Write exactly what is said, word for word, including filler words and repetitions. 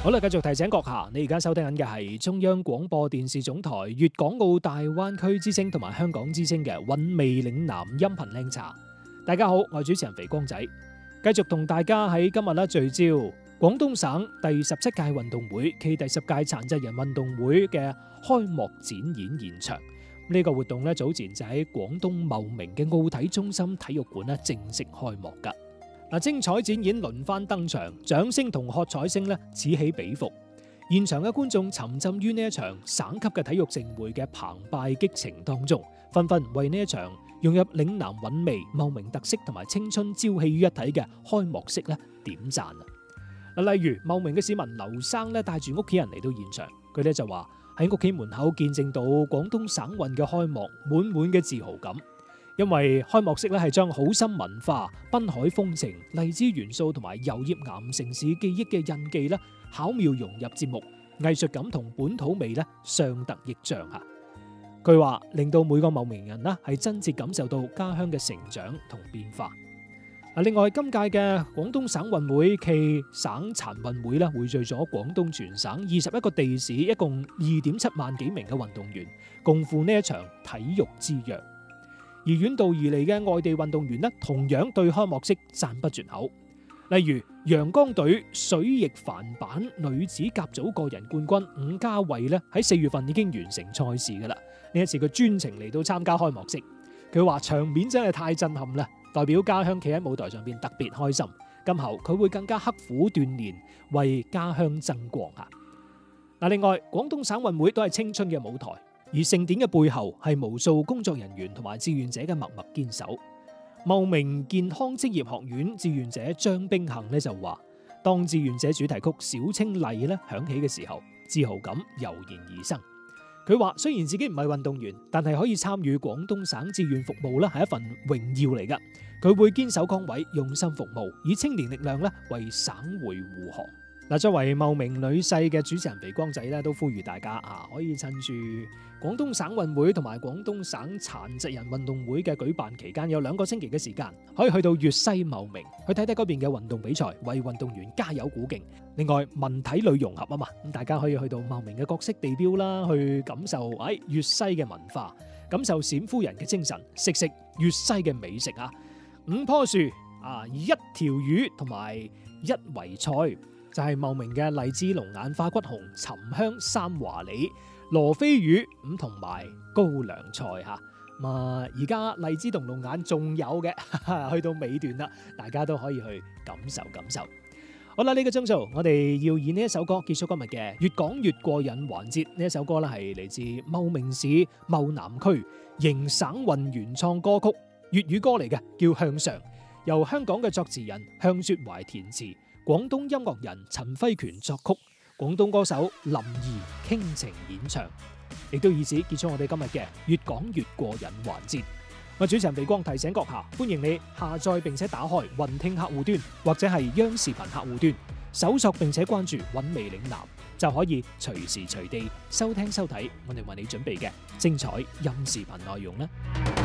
好啦，繼續提醒閣下，你而家收聽緊嘅係中央廣播電視總台粵港澳大灣區之聲同埋香港之聲嘅韻味嶺南音頻靚茶。大家好，我係主持人肥光仔，繼續同大家喺今日咧聚焦廣東省第十七屆運動會暨第十屆殘疾人運動會嘅開幕展演現場。呢、這個活動咧早前就喺廣東茂名嘅奧體中心體育館咧正式開幕噶。嗱，精彩展演輪番登場，掌聲同喝彩聲咧此起彼伏。現場嘅觀眾沉浸於呢一場省級嘅體育盛會嘅澎湃激情當中，紛紛為呢一場融入嶺南韻味、茂名特色同埋青春朝氣於一體嘅開幕式咧點讚啊！嗱，例如茂名嘅市民劉生咧帶住屋企人嚟到現場，佢咧就話喺屋企門口見證到廣東省運嘅開幕，滿滿嘅自豪感。因為開幕式咧係將好心文化、濱海風情、荔枝元素同埋油葉岩城市記憶嘅印記咧巧妙融入節目，藝術感同本土味咧相得益彰吓。佢話令到每個茂名人咧係真切感受到家鄉嘅成長同變化。另外今屆嘅廣東省運會暨省殘運會咧匯聚咗廣東全省二十一個地市，一共二點七萬幾名嘅運動員，共赴呢一場體育之約。而遠道而嚟嘅外地運動員呢，同樣對開幕式讚不絕口。例如陽江隊水翼帆板女子甲組個人冠軍伍家慧呢，喺四月份已經完成賽事噶啦。呢一次佢專程嚟到參加開幕式，佢話場面真係太震撼啦，代表家鄉企喺舞台上邊特別開心。今後佢會更加刻苦鍛煉，為家鄉爭光啊！嗱，另外廣東省運會都係青春嘅舞台。而盛典嘅背後係無數工作人員同埋志願者嘅默默堅守。茂名健康職業學院志願者張冰幸咧就話，當志願者主題曲《小青麗》咧響起嘅時候，自豪感油然而生。佢話雖然自己唔係運動員，但係可以參與廣東省志願服務咧係一份榮耀嚟噶。佢會堅守崗位，用心服務，以青年力量咧為省會護航。嗱，作為茂名女婿嘅主持人肥光仔咧，都呼籲大家啊，可以趁住廣東省運會同埋廣東省殘疾人運動會嘅舉辦期間，有兩個星期嘅時間，可以去到粵西茂名去睇睇嗰邊嘅運動比賽，為運動員加油鼓勁。另外文體旅融合啊嘛，咁大家可以去到茂名嘅各式地標啦，去感受喺粵西嘅文化，感受冼夫人嘅精神，食食粵西嘅美食啊！五棵樹啊，一條魚同埋一圍菜。就係茂名嘅荔枝龍眼花骨紅、沉香三華李、羅非魚咁同埋高粱菜吓。咁啊，而家荔枝同龍眼仲有嘅，去到尾段啦，大家都可以去感受感受。好啦，呢個鐘數我哋要以呢一首歌結束今日嘅越講越過癮環節。呢一首歌咧係嚟自茂名市茂南區迎省運原創歌曲，粵語歌嚟嘅，叫《向上》，由香港嘅作詞人向雪懷填詞，廣東音樂人陳輝權作曲，廣東歌手林怡傾情演唱，亦都以此結束我哋今日嘅越講越過癮環節。我主持人肥光提醒閣下，歡迎你下載並且打開雲聽客戶端或者係央視頻客戶端，搜索並且關注韻味嶺南，就可以隨時隨地收聽收睇我哋為你準備嘅精彩音視頻內容啦。